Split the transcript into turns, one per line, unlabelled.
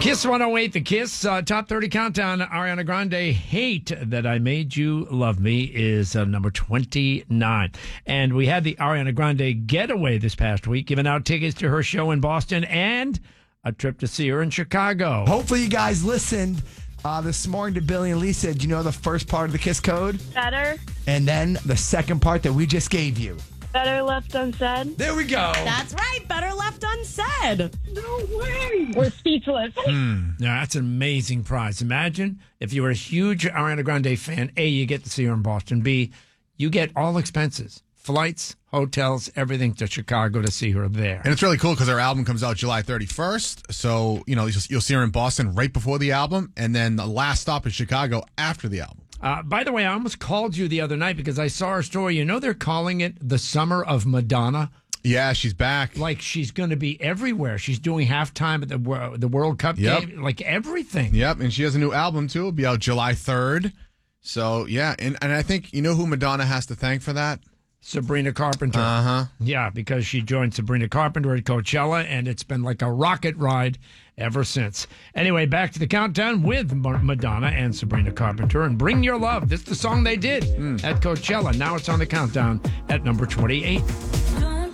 Kiss 108, the Kiss Top 30 Countdown. Ariana Grande, Hate That I Made You Love Me is number 29. And we had the Ariana Grande Getaway this past week, giving out tickets to her show in Boston and a trip to see her in Chicago.
Hopefully you guys listened this morning to Billy and Lisa. Do you know the first part of the Kiss code?
Better.
And then the second part that we just gave you.
Better left unsaid.
There we go.
That's right. Better left unsaid.
No way. We're speechless.
Yeah, that's an amazing prize. Imagine if you were a huge Ariana Grande fan, A, you get to see her in Boston. B, you get all expenses, flights, hotels, everything to Chicago to see her there.
And it's really cool because her album comes out July 31st. So, you'll see her in Boston right before the album. And then the last stop is Chicago after the album.
By the way, I almost called you the other night because I saw her story. You know they're calling it the Summer of Madonna?
Yeah, she's back.
Like she's going to be everywhere. She's doing halftime at the World Cup game, like everything.
Yep, and she has a new album, too. It'll be out July 3rd. So, yeah, and I think, you know who Madonna has to thank for that?
Sabrina Carpenter.
Uh-huh.
Yeah, because she joined Sabrina Carpenter at Coachella, and it's been like a rocket ride ever since. Anyway, back to the countdown with Madonna and Sabrina Carpenter, and Bring Your Love. This is the song they did at Coachella. Now it's on the countdown at number 28.